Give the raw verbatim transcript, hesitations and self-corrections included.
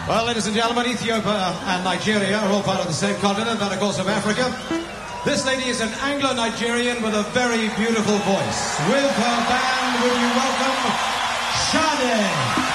Well, ladies and gentlemen, Ethiopia and Nigeria are all part of the same continent, and of course of Africa. This lady is an Anglo-Nigerian with a very beautiful voice. With her band, will you welcome Sade?